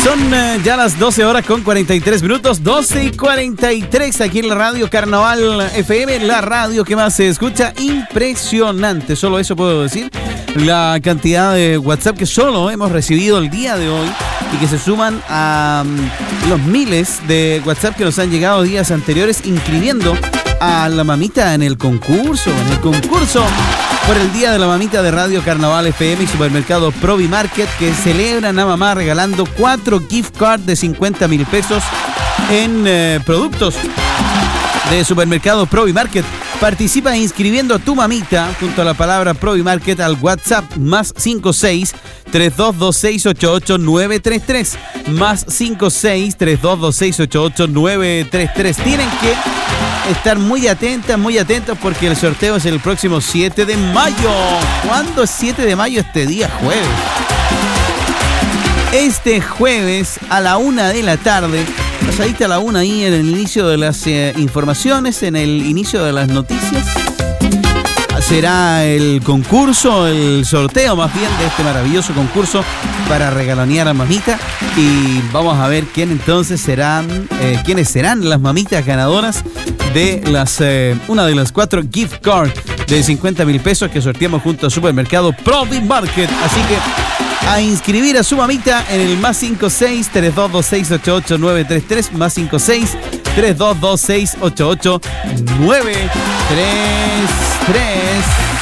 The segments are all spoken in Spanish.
Son ya las 12 horas con 43 minutos, 12 y 43 aquí en la radio Carnaval FM, la radio que más se escucha. Impresionante, solo eso puedo decir. La cantidad de WhatsApp que solo hemos recibido el día de hoy y que se suman a los miles de WhatsApp que nos han llegado días anteriores inscribiendo a la mamita en el concurso. Por el Día de la Mamita de Radio Carnaval FM y Supermercado Provi Market, que celebran a mamá regalando 4 gift cards de 50,000 pesos en productos de Supermercado Provi Market. Participa inscribiendo a tu mamita junto a la palabra Provi Market al WhatsApp +56 3226 88933 +56 3226 88933. Tienen que estar muy atentos porque el sorteo es el próximo 7 de mayo. ¿Cuándo es 7 de mayo? Este día jueves. Este jueves a la 1 de la tarde. Pasadita a la 1 ahí en el inicio de las informaciones, en el inicio de las noticias. Será el concurso, el sorteo más bien de este maravilloso concurso para regalonear a mamita. Y vamos a ver quiénes serán las mamitas ganadoras de una de las 4 gift cards de 50,000 pesos que sorteamos junto a Supermercado Provi Market. Así que a inscribir a su mamita en el +56 3226 88933 +56 3226 88933.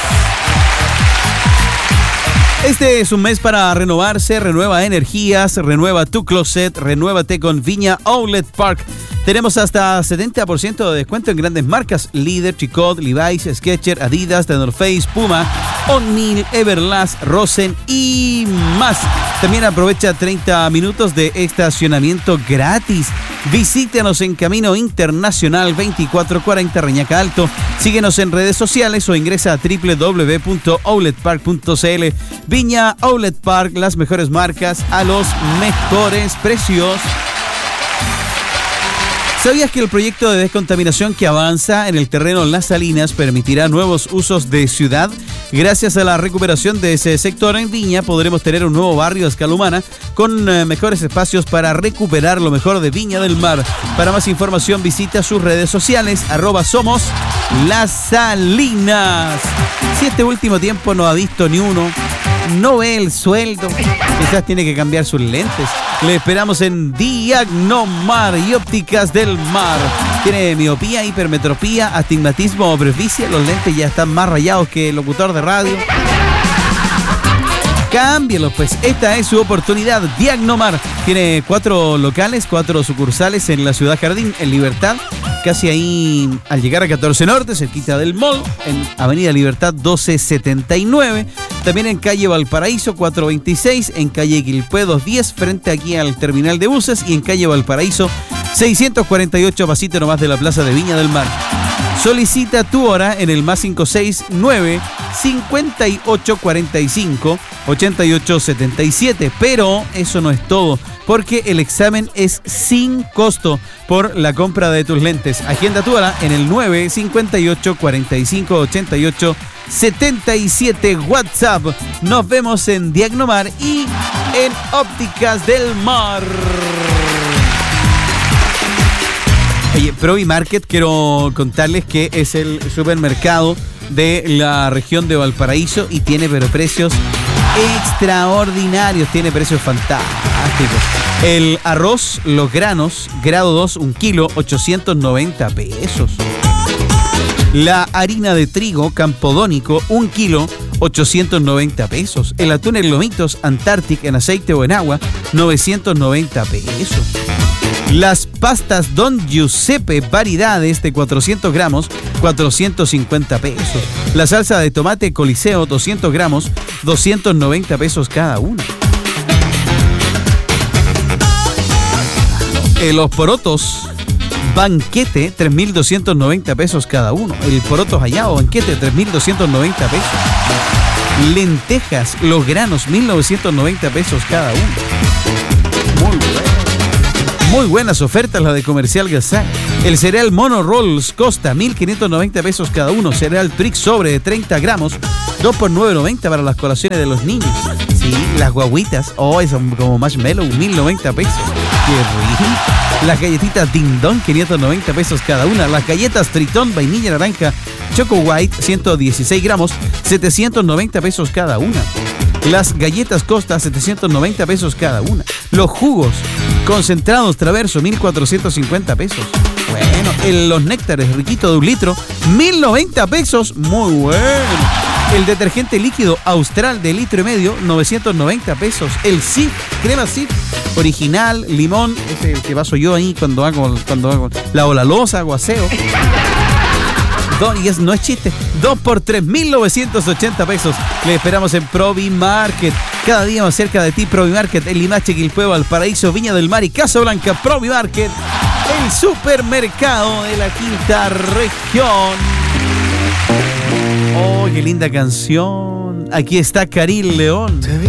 Este es un mes para renovarse. Renueva energías, renueva tu closet, renuévate con Viña Outlet Park. Tenemos hasta 70% de descuento en grandes marcas: Líder, Chicot, Levi's, Skechers, Adidas, The North Face, Puma, O'Neill, Everlast, Rosen y más. También aprovecha 30 minutos de estacionamiento gratis. Visítanos en Camino Internacional 2440 Reñaca Alto. Síguenos en redes sociales o ingresa a www.outletpark.cl. Viña Outlet Park, las mejores marcas a los mejores precios. ¿Sabías que el proyecto de descontaminación que avanza en el terreno Las Salinas permitirá nuevos usos de ciudad? Gracias a la recuperación de ese sector en Viña, podremos tener un nuevo barrio a escala humana con mejores espacios para recuperar lo mejor de Viña del Mar. Para más información, visita sus redes sociales, @somos Las Salinas. Si este último tiempo no ha visto ni uno, no ve el sueldo, quizás tiene que cambiar sus lentes. Le esperamos en Diagnomar y Ópticas del Mar. Tiene miopía, hipermetropía, astigmatismo o presbicia. Los lentes ya están más rayados que el locutor de radio. Cámbielos, pues esta es su oportunidad. Diagnomar tiene 4 locales, 4 sucursales en la Ciudad Jardín, en Libertad, casi ahí al llegar a 14 Norte, cerquita del mall, en Avenida Libertad 1279. También en calle Valparaíso 426, en calle Quilpué 210, frente aquí al terminal de buses, y en calle Valparaíso 648, pasito nomás de la Plaza de Viña del Mar. Solicita tu hora en el +569 5845 8877. Pero eso no es todo, porque el examen es sin costo por la compra de tus lentes. Agenda tu hora en el 958 45 88 77 WhatsApp. Nos vemos en Diagnomar y en Ópticas del Mar. Oye, Provi Market, quiero contarles que es el supermercado de la región de Valparaíso y tiene precios extraordinarios, tiene precios fantásticos. El arroz, los granos, grado 2, 1 kilo, 890 pesos. La harina de trigo campodónico, 1 kilo, 890 pesos. El atún en lomitos Antarctic en aceite o en agua, 990 pesos. Las pastas Don Giuseppe variedades de 400 gramos, 450 pesos. La salsa de tomate Coliseo, 200 gramos, 290 pesos cada una. Los porotos Banquete, 3.290 pesos cada uno. El porotos hallado Banquete, 3.290 pesos. Lentejas, los granos, 1.990 pesos cada uno. Muy bueno. Muy buenas ofertas la de Comercial Gazán. El cereal Mono Rolls Costa, 1.590 pesos cada uno. Cereal Trix sobre de 30 gramos, 2 por 9.90 para las colaciones de los niños. Sí, las guaguitas. Oh, son como marshmallow, 1.090 pesos. Qué rico. Las galletitas Ding Dong, 590 pesos cada una. Las galletas Tritón, vainilla naranja, Choco White, 116 gramos, 790 pesos cada una. Las galletas Costa, 790 pesos cada una. Los jugos concentrados Traverso, 1.450 pesos. Bueno, los néctares Riquito de 1 litro, 1.090 pesos. Muy bueno. El detergente líquido Austral de 1,5 litros, 990 pesos. El Cif, crema Cif, original, limón, ese que paso yo ahí cuando hago la olalosa, hago aseo. Y no es chiste, 2 por 3.980 pesos. Le esperamos en Provi Market. Cada día más cerca de ti, Provi Market, en Limache, Quilpué, Valparaíso, Viña del Mar y Casablanca. Provi Market, el supermercado de la quinta región. Oh, qué linda canción. Aquí está Karim León.